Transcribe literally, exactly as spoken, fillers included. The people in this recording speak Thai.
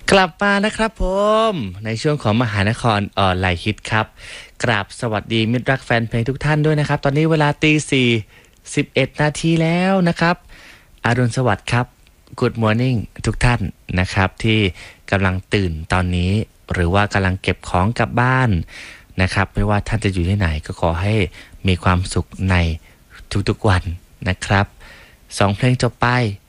กลับมานะครับผมในช่วงของมหานครออนไลน์ฮิตครับกราบสวัสดีมิตรรักแฟนเพลงทุกท่านด้วยนะครับตอนนี้เวลาตีสี่สิบเอ็ดนาทีแล้วนะครับอรุณสวัสดิ์ครับ Good Morning ทุกท่านนะครับที่กำลังตื่นตอนนี้หรือว่ากำลังเก็บของกลับบ้านนะครับไม่ว่าท่านจะอยู่ที่ไหนก็ขอให้มีความสุขในทุกๆวันนะครับสองเพลงจบไป